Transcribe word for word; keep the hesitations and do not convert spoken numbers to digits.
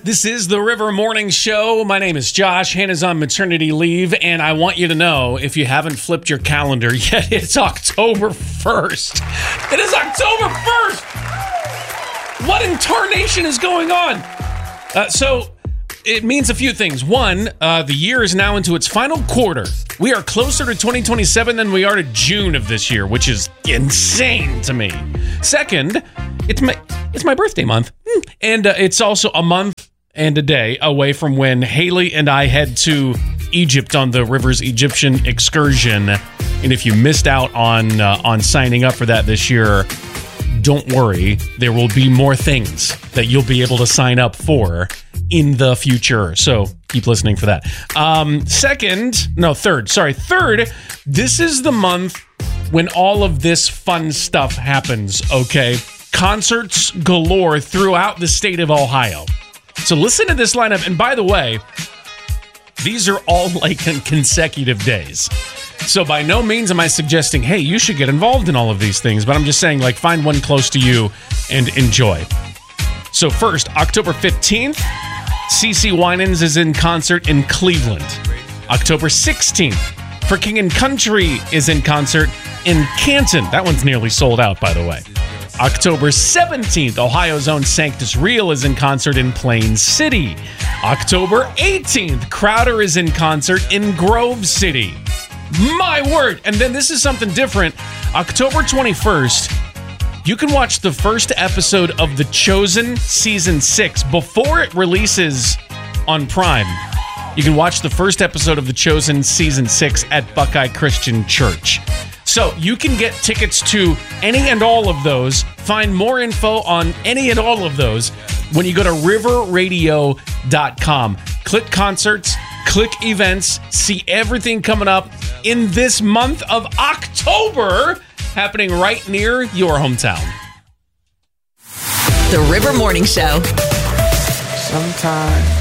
This is the River Morning Show. My name is Josh. Hannah's on maternity leave, and I want you to know, if you haven't flipped your calendar yet, it's October first. It is October first! What in tarnation is going on? Uh, so, it means a few things. One, uh, the year is now into its final quarter. We are closer to twenty twenty-seven than we are to June of this year, which is insane to me. Second, it's my it's my birthday month. And uh, it's also a month and a day away from when Haley and I head to Egypt on the Rivers Egyptian excursion. And if you missed out on uh, on signing up for that this year, don't worry. There will be more things that you'll be able to sign up for in the future. So keep listening for that. Um, second, no, third, sorry, third, this is the month when all of this fun stuff happens, okay? Concerts galore throughout the state of Ohio. So listen to this lineup. And by the way, these are all like consecutive days. So by no means am I suggesting, hey, you should get involved in all of these things. But I'm just saying, like, find one close to you and enjoy. So first, October fifteenth, CeCe Winans is in concert in Cleveland. October sixteenth, For King and Country is in concert in Canton. That one's nearly sold out, by the way. October seventeenth, Ohio's own Sanctus Real is in concert in Plain City. October eighteenth, Crowder is in concert in Grove City. My word! And then this is something different. October twenty-first, you can watch the first episode of The Chosen Season six before it releases on Prime. You can watch the first episode of The Chosen Season six at Buckeye Christian Church. So you can get tickets to any and all of those. Find more info on any and all of those when you go to river radio dot com. Click concerts, click events, see everything coming up in this month of October happening right near your hometown. The River Morning Show. Sometimes